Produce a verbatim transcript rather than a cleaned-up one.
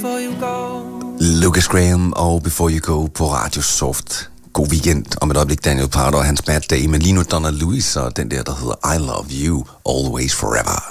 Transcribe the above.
before you go. Lucas Graham og Before You Go på Radio Soft. God weekend. Om et øjeblik Daniel Parter og hans Bad Day, men lige nu Donna Lewis og den der, der hedder I Love You Always Forever.